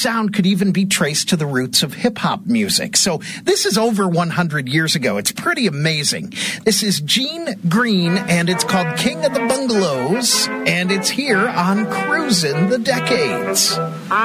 sound could even be traced to the roots of hip-hop music. So this is over 100 years ago. It's pretty amazing. This is Gene Green, and it's called King of the Bungalows, and it's here on Cruisin' the Decades.